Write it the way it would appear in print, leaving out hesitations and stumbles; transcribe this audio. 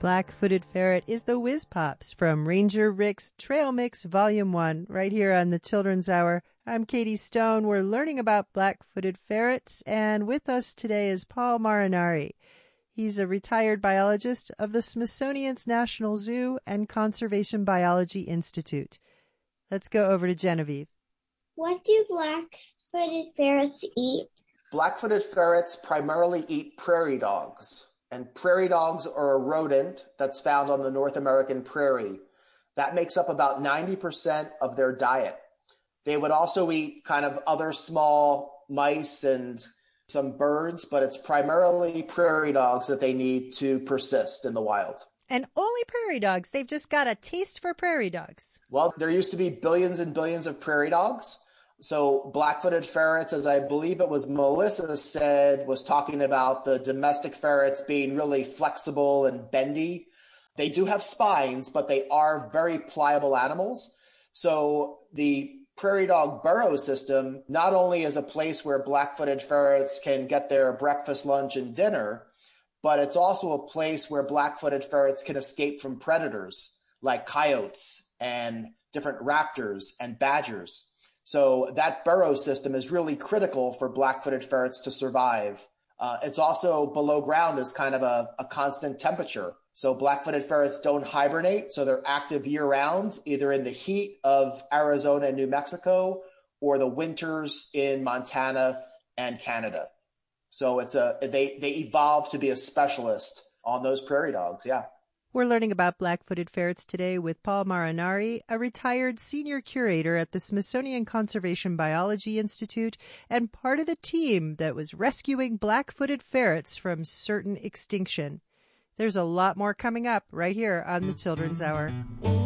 Black-footed ferret is the Whiz Pops from Ranger Rick's Trail Mix Volume 1 right here on the Children's Hour. I'm Katie Stone. We're learning about black-footed ferrets, and with us today is Paul Marinari. He's a retired biologist of the Smithsonian's National Zoo and Conservation Biology Institute. Let's go over to Genevieve. What do black-footed ferrets eat? Black-footed ferrets primarily eat prairie dogs. And prairie dogs are a rodent that's found on the North American prairie. That makes up about 90% of their diet. They would also eat kind of other small mice and some birds, but it's primarily prairie dogs that they need to persist in the wild. And only prairie dogs. They've just got a taste for prairie dogs. Well, there used to be billions and billions of prairie dogs. So black-footed ferrets, as I believe it was Melissa said, was talking about the domestic ferrets being really flexible and bendy. They do have spines, but they are very pliable animals. So the prairie dog burrow system not only is a place where black-footed ferrets can get their breakfast, lunch, and dinner, but it's also a place where black-footed ferrets can escape from predators like coyotes and different raptors and badgers. So that burrow system is really critical for black-footed ferrets to survive. It's also below ground as kind of a constant temperature. So black-footed ferrets don't hibernate, so they're active year-round, either in the heat of Arizona and New Mexico or the winters in Montana and Canada. So they evolved to be a specialist on those prairie dogs, yeah. We're learning about black-footed ferrets today with Paul Marinari, a retired senior curator at the Smithsonian Conservation Biology Institute and part of the team that was rescuing black-footed ferrets from certain extinction. There's a lot more coming up right here on the Children's Hour.